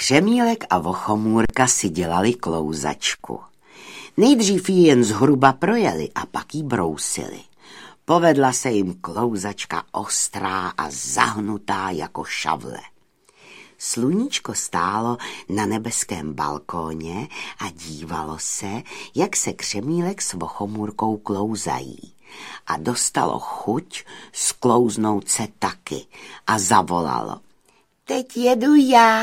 Křemílek a Vochomůrka si dělali klouzačku. Nejdřív ji jen zhruba projeli a pak ji brousili. Povedla se jim klouzačka ostrá a zahnutá jako šavle. Sluníčko stálo na nebeském balkóně a dívalo se, jak se Křemílek s Vochomůrkou klouzají. A dostalo chuť sklouznout se taky a zavolalo. Teď jedu já.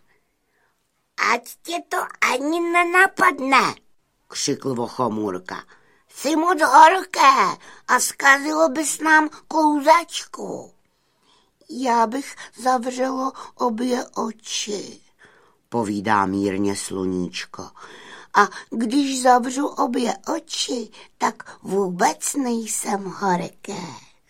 Ať tě to ani nenapadne, křikl Vochomůrka. Jsi moc horké a zkazilo bys nám klouzačku. Já bych zavřelo obě oči, povídá mírně Sluníčko. A když zavřu obě oči, tak vůbec nejsem horké.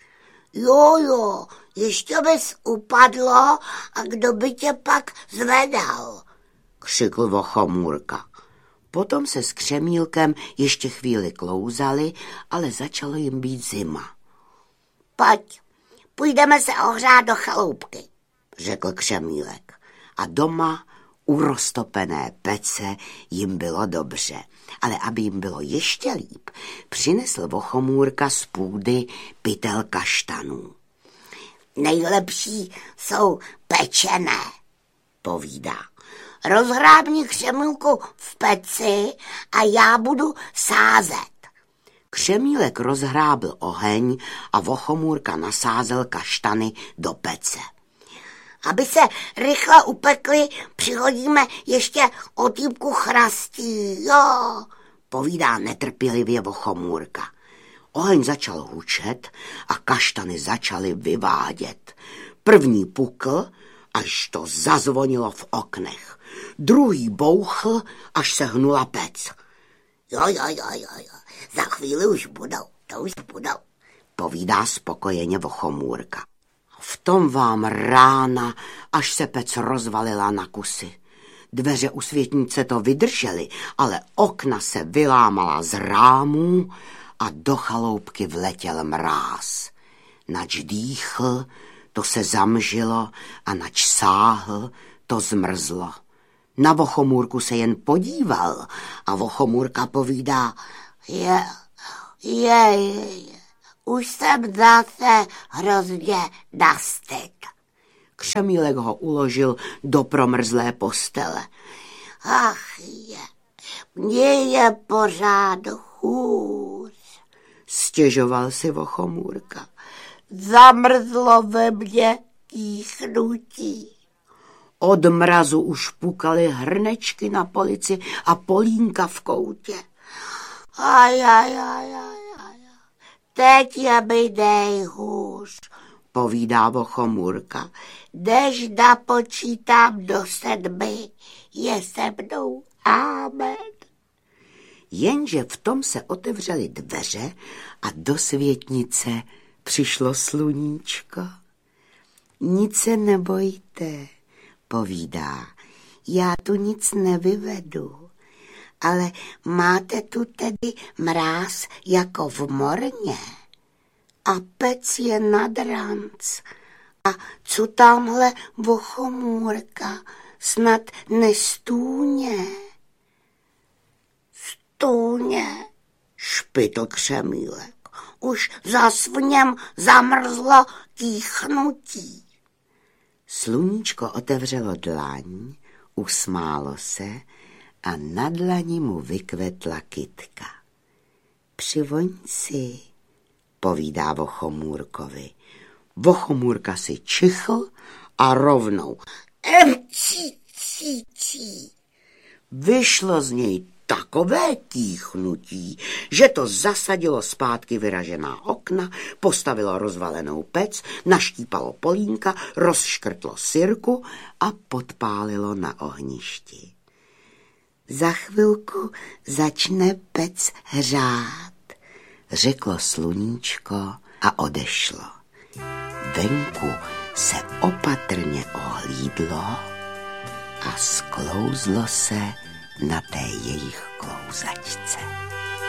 Jo, ještě bys upadlo a kdo by tě pak zvedal, křikl Vochomůrka. Potom se s Křemílkem ještě chvíli klouzali, ale začalo jim být zima. Pojď, půjdeme se ohřát do chaloupky, řekl Křemílek. A doma u roztopené pece jim bylo dobře. Ale aby jim bylo ještě líp, přinesl Vochomůrka z půdy pytel kaštanů. Nejlepší jsou pečené, povídá. Rozhrábni Křemílku v peci a já budu sázet. Křemílek rozhrábl oheň a Vochomůrka nasázel kaštany do pece. Aby se rychle upekly, přihodíme ještě otýpku chrastí, jo, povídá netrpělivě Vochomůrka. Oheň začal hučet a kaštany začaly vyvádět. První pukl, až to zazvonilo v oknech. Druhý bouchl, až se hnula pec. Jo, za chvíli už budou, povídá spokojeně Vochomůrka. V tom vám rána, až se pec rozvalila na kusy. Dveře u světnice to vydržely, ale okna se vylámala z rámů a do chaloupky vletěl mráz. Nač dýchl, to se zamžilo a nač sáhl, to zmrzlo. Na Vochomůrku se jen podíval a Vochomůrka povídá, už jsem zase hrozně nastyk. Křemílek ho uložil do promrzlé postele. Mně je pořád hůř, stěžoval si Vochomůrka. Zamrzlo ve mně kýchnutí. Od mrazu už pukaly hrnečky na polici a polínka v koutě. Teď je mi nejhůř, povídá Vochomůrka. Než napočítám do 7, je se mnou amen. Jenže v tom se otevřely dveře a do světnice přišlo Sluníčko. Nic se nebojte, povídá, já tu nic nevyvedu, ale máte tu tedy mráz jako v morně a pec je nad ranc. A co tamhle Vochomůrka, snad nestůně? Stůně, špitl Křemílek, už zas v něm zamrzlo kýchnutí. Sluníčko otevřelo dlaň, usmálo se a na dlani mu vykvetla kytka. Přivoň si, povídá Vochomůrkovi. Vochomůrka si čichl a rovnou vyšlo z něj takové kýchnutí, že to zasadilo zpátky vyražená okna, postavilo rozvalenou pec, naštípalo polínka, rozškrtlo sirku a podpálilo na ohništi. Za chvilku začne pec hřát, řeklo Sluníčko a odešlo. Venku se opatrně ohlídlo a sklouzlo se na té jejich klouzačce.